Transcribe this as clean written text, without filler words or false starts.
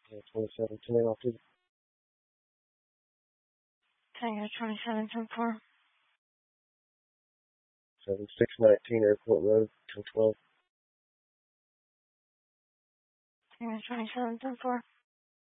2710 off to Tango 2710-4. 7619 Airport Road, 1012. Tango 2710-4.